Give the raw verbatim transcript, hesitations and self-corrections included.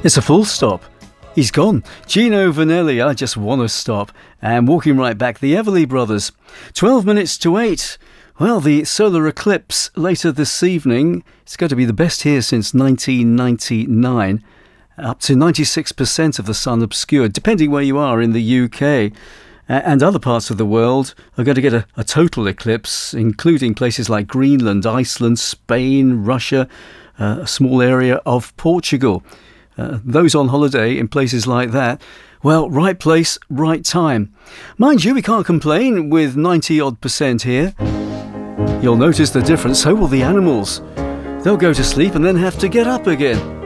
It's a full stop. He's gone. Gino Vanelli, I Just Wanna Stop. And walking right back, the Everly Brothers. twelve minutes to eight. Well, the solar eclipse later this evening. It's going to be the best here since nineteen ninety-nine. Up to ninety-six percent of the sun obscured, depending where you are in the U K. Uh, and other parts of the world are going to get a, a total eclipse, including places like Greenland, Iceland, Spain, Russia, uh, a small area of Portugal. Uh, those on holiday in places like that, well, right place, right time. Mind you, we can't complain with ninety odd percent here. You'll notice the difference, so will the animals. They'll go to sleep and then have to get up again.